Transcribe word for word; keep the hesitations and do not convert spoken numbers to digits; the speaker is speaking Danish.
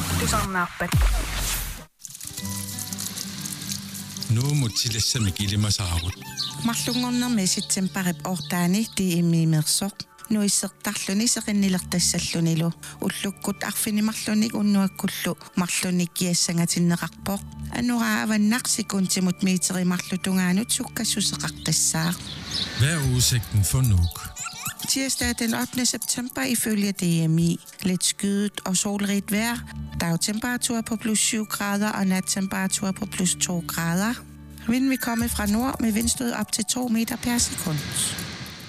Tusarnaarpat. Nu mutilassa mikilimasaarut. Mарлунгорнэрми ситсемпарип ортаани тииммиимерсоқ нуиссертарлүни сеқиннилертассаллунилу уллуккут арфинимарлуник уннуаккуллу марлуник киассангатиннеқарпоқ анурааваннарсикунтимут миитеримарлутунгаанут суккассусеқаққиссаа. Hvad er udsigten for Nuuk? Tirsdag den ottende september ifølge D M I. Lidt skyet og solrigt vejr. Dagtemperatur på plus syv grader og nattemperatur på plus to grader. Vinden vil komme fra nord med vindstød op til to meter per sekund.